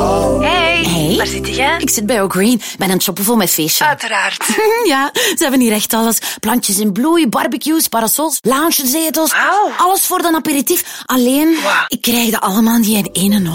Hey, waar zit jij? Ik zit bij O'Green. Ben aan het shoppen voor mijn feestje. Uiteraard. Ja, ze hebben hier echt alles. Plantjes in bloei, barbecues, parasols, loungezetels. Wauw. Alles voor een aperitief. Alleen, ik krijg dat allemaal niet in één